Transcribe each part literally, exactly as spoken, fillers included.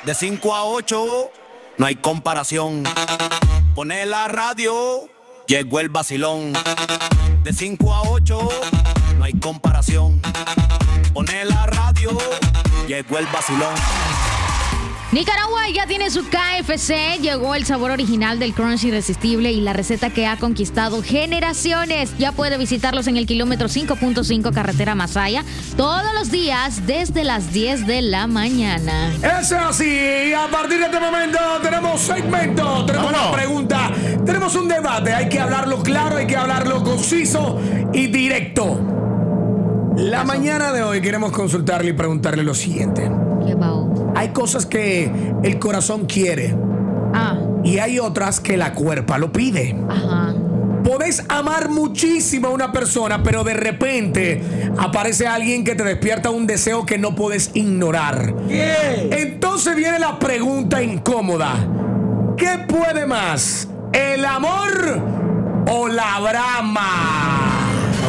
De cinco a ocho, no hay comparación. Pone la radio, llegó el vacilón. De cinco a ocho, no hay comparación. Pone la radio, llegó el vacilón. Nicaragua ya tiene su K F C, llegó el sabor original del crunch irresistible y la receta que ha conquistado generaciones. Ya puede visitarlos en el kilómetro cinco punto cinco carretera Masaya todos los días desde las diez de la mañana. Eso es así, a partir de este momento tenemos segmento, tenemos Vámonos. una pregunta, tenemos un debate, hay que hablarlo claro, hay que hablarlo conciso y directo. La mañana de hoy queremos consultarle y preguntarle lo siguiente. ¿Qué va? Hay cosas que el corazón quiere Ah, y hay otras que la cuerpa lo pide. ajá. Podés amar muchísimo a una persona, pero de repente aparece alguien que te despierta un deseo que no puedes ignorar. ¿Qué? Entonces viene la pregunta incómoda. ¿Qué puede más? ¿El amor o la brama?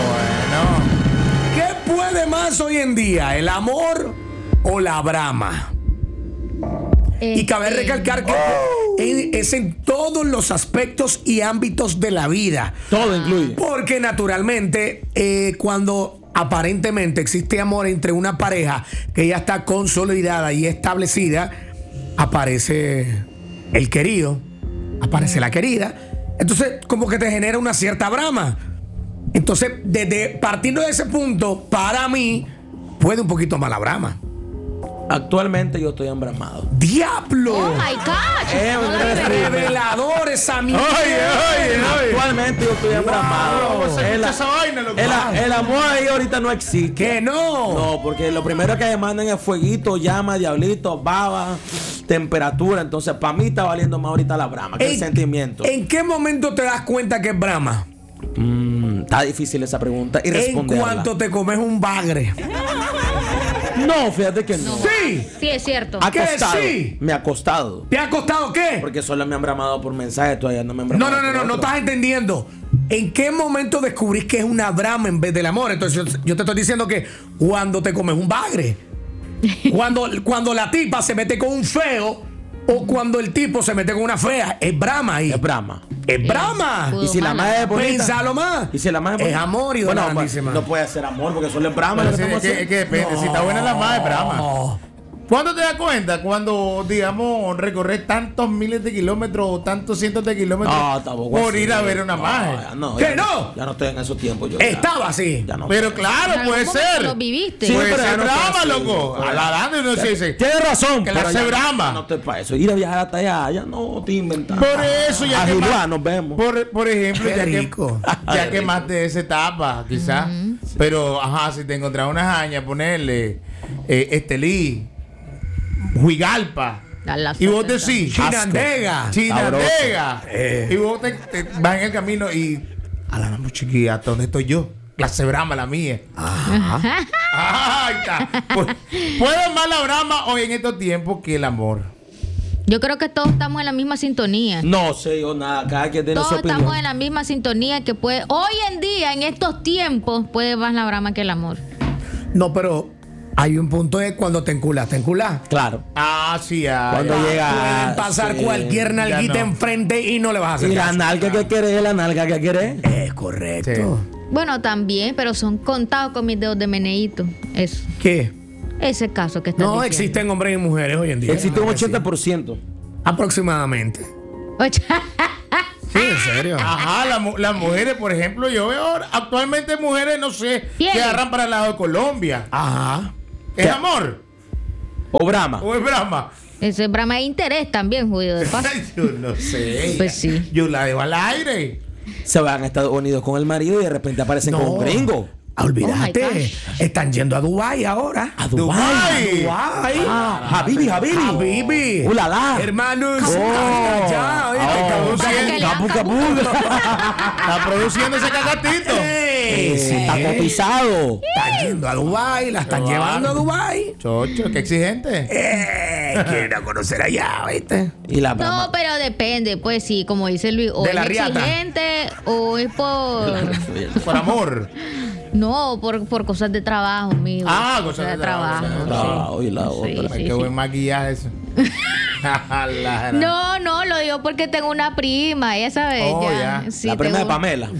Bueno. ¿Qué puede más hoy en día? ¿El amor o la brama? Y cabe Este, recalcar que en- es en todos los aspectos y ámbitos de la vida. Todo incluye. Porque naturalmente, eh, cuando aparentemente existe amor entre una pareja que ya está consolidada y establecida, aparece el querido, aparece la querida. Entonces, como que te genera una cierta brama. Entonces, desde partiendo de ese punto, para mí, puede un poquito más la brama. Actualmente yo estoy embramado. ¡Diablo! Oh my gosh. Eh, no la eh, liberé. Revelador esa mierda. Actualmente yo estoy embramado. Wow. El, Escucha esa vaina, el, el amor ahí ahorita no existe. Que no. No, porque lo primero que demandan es fueguito, llama, diablito, baba, temperatura. Entonces, para mí está valiendo más ahorita la brama que el sentimiento. ¿En qué momento te das cuenta que es brama? Mm, está difícil esa pregunta y En responderla. cuanto te comes un bagre. No, fíjate que no. Sí. Sí, es cierto. Ha ¿Qué costado. sí? Me ha costado. ¿Te ha costado qué? Porque solo me han bramado por mensaje, todavía no me han No, bramado no, no, por no, no otro. estás entendiendo. ¿En qué momento descubrís que es una brama en vez del amor? Entonces yo, yo te estoy diciendo que cuando te comes un bagre, cuando, cuando la tipa se mete con un feo o cuando el tipo se mete con una fea, es brama ahí. Es brama. Es brama. Pudo Y si la mala. madre es bonita. Pensalo más. Y si la madre es amor y bueno, bueno, pues, no puede ser amor porque solo es brama. Pero lo que sí, estamos es, que, es haciendo. que depende. Si está buena la madre, brama. No. ¿Cuándo te das cuenta? Cuando, digamos, recorrer tantos miles de kilómetros o tantos cientos de kilómetros No, tampoco por así. ir a ver una No, maje. ya no, ¿Qué ya no? Ya no estoy en esos tiempos. Yo, ya- Estaba así. ya no. Pero claro, En puede algún momento ser. lo viviste. Sí, puede pero ser ya no brama, estoy así. loco. A la edad uno se dice. Tienes razón. Que la pero ya- hace brama. ya no estoy para eso. Ir a viajar hasta allá, ya no estoy inventando. Por eso, ya A que Gilua, más- nos vemos. Por, por ejemplo, Qué ya rico. que, ya que más de esa etapa, quizás. Pero, ajá, si te encontrás una jaña, ponerle eh, Estelí, Huigalpa. A la Y vos sorpresa. decís, Chinandega. Chinandega. Eh. Y vos te, te vas en el camino y. A la no, chiquilla, ¿hasta dónde estoy yo? Clase brama la mía. Ajá. Ahí está. Pues, puede más la brama hoy en estos tiempos que el amor. Yo creo que todos estamos en la misma sintonía. No sé yo nada. Cada quien tiene su Todos opinión. estamos en la misma sintonía que puede, hoy en día, en estos tiempos, puede más la brama que el amor. No, pero hay un punto de cuando te enculas, te enculas. Claro. Ah, sí, ah, Cuando ya. llega- Pueden pasar sí, cualquier nalguita ya no. enfrente y no le vas a hacer Y la caso. nalga que querés, la nalga que querés. Es correcto. Bueno, también, pero son contados con mis dedos de meneíto. Eso. ¿Qué? Ese caso que estás No diciendo. existen hombres y mujeres hoy en día. Existe un Claro que sí. ochenta por ciento. Aproximadamente. Oye, Sí, en serio. Ajá, la mu- las mujeres, por ejemplo, yo veo ahora, actualmente mujeres, no sé, ¿Quién? que agarran para el lado de Colombia. Ajá. ¿Es ¿Qué? amor O brama. o es brama? ese es brama de interés también, judío de paz. Yo no sé. Pues sí. Yo la dejo al aire. Se van a Estados Unidos con el marido y de repente aparecen con un gringo. Ah, olvídate. Oh my gosh. Están yendo a Dubái ahora. A Dubái. Dubái. Dubái. Ah, Habibi, Habibi. Habibi. Ulala. Hermanos. Oh. Ya, oye, Oh. cabrón. Para que le Capu, hagan capu. Está produciendo ese cacatito. Ey, sí. Está cotizado. Están yendo a Dubái, la están Qué llevando a bárbaro. Dubái. Chocho, qué exigente. Eh, quieren ir a conocer allá, ¿viste? Y la No, brama. pero depende, pues sí, como dice Luis, o De es la riata. exigente o es por... Por amor. No, por, por cosas de trabajo, amigo. Ah, cosas de trabajo, trabajo. cosas de trabajo. sí. Y la Sí, otra. sí, Qué sí. buen maquillaje eso. La- No, no, lo digo porque tengo una prima, ella sabe. Oh, ya. ya. Sí, la prima de tengo- Pamela.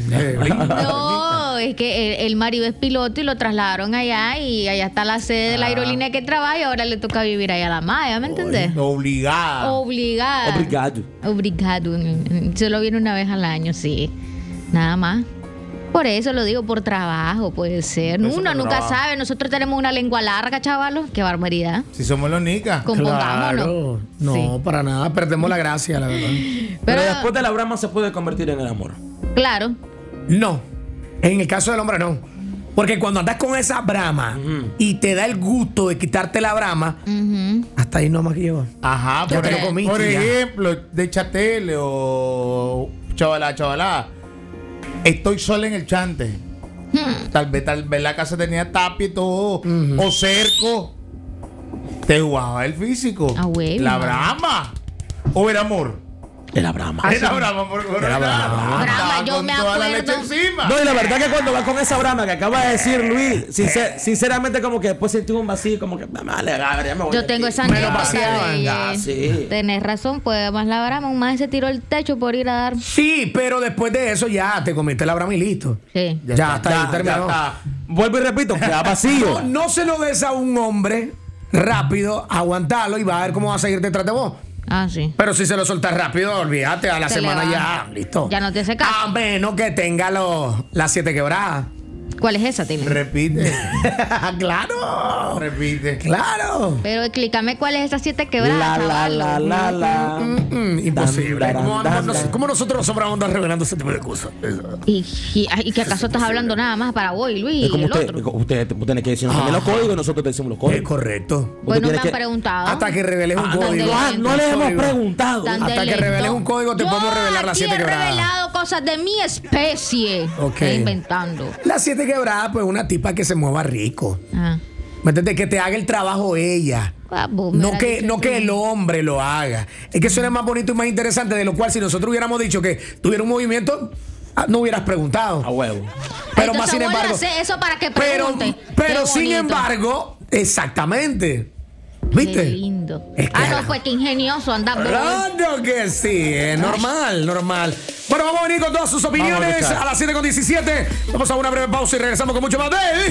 No, es que el, el marido es piloto y lo trasladaron allá y allá está la sede de la Ah. aerolínea que trabaja y ahora le toca vivir allá a la Maya, ¿me entendés? Obligada. Obligada. Obrigado. Obrigado. Solo viene una vez al año, sí. Nada más. Por eso lo digo, por trabajo, puede ser. Eso Uno por nunca trabajo. sabe. Nosotros tenemos una lengua larga, chavalos. Qué barbaridad. Si somos los nicas. Compongámonos. Claro. No, Sí. para nada. Perdemos la gracia, la verdad. Pero, Pero, después de la brama se puede convertir en el amor. claro. No. En el caso del hombre, no. Porque cuando andas con esa brama y te da el gusto de quitarte la brama, Ujú. hasta ahí nomás que llegó. Ajá, Ya por, te lo ej- comiste, por ya. ejemplo, de chatele o chavalá, chavalá. Estoy sola en el chante. Tal vez, tal vez la casa tenía tapia y todo. O cerco. Te jugaba el físico. Ah, bueno. La brama. O era amor. Era brama. Era brama, por Era brama. Brama, yo con me toda la acuerdo. leche encima. No, y la verdad que cuando vas con esa brama que acaba de decir Luis, sincer- sinceramente como que después sentí un vacío, como que me vale, ya me voy Yo de tengo aquí. esa Me lo anécdota vaciaban, de- ya, sí. Tenés razón, pues además la brama, un más se tiró el techo por ir a dar. Sí, pero después de eso ya te comiste la brama y listo. Sí. Ya, está, ahí, Ya, ya terminó. está. Vuelvo y repito, queda vacío. No, no se lo des a un hombre rápido, aguantarlo y va a ver cómo va a seguir detrás de vos. Ah, sí. Pero si se lo soltas rápido, olvídate, a la Se le semana va. ya, listo. Ya no te hace caso. A menos que tenga los, las siete quebradas. ¿Cuál es esa, Tilly? Repite. claro. Repite. Claro. Pero explícame cuál es esas siete quebradas, La, la, chaval. la, la, la. Mm, mm, imposible. Dan, ¿Cómo, dan, vamos- dan. cómo nosotros somos andar revelando ese tipo de cosas? ¿Y, y, y que acaso estás hablando nada más para vos y Luis Es y como el usted, otro? es como usted, usted tiene que decirnos también los códigos y nosotros te decimos los Es códigos. correcto. Pues no me tiene han que- preguntado. Hasta que reveles un Ah, no, código. no, no le hemos Código. preguntado. Tan Hasta que lento. reveles un código te Yo podemos revelar las aquí siete he quebradas. revelado cosas de mi especie. Ok. Estoy inventando. Las siete quebradas, pues una tipa que se mueva rico. Ah. ¿Me entiendes? Que te haga el trabajo ella. Ah, vos me No hubieras que, dicho no tú. que el hombre lo haga. Es que eso es más bonito y más interesante. De lo cual, si nosotros hubiéramos dicho que tuviera un movimiento, ah, no hubieras preguntado. A huevo. Pero Entonces más sin voy a embargo. hacer eso para que Pero, pregunte. pero Qué sin bonito. embargo, exactamente. Qué ¿Viste? lindo. Es que Ah, la- no, pues qué ingenioso anda vos. Claro que sí, es normal, normal. Bueno, vamos a venir con todas sus opiniones escuchar. a las siete con diecisiete. Vamos a una breve pausa y regresamos con mucho más de